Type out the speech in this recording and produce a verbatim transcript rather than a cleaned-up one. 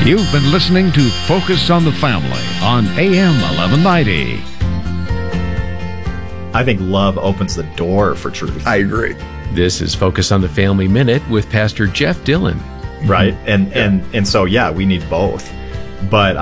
You've been listening to Focus on the Family on A M eleven ninety. I think love opens the door for truth. I agree. This is Focus on the Family Minute with Pastor Jeff Dillon. Right? And, yeah. and, and so, yeah, we need both. But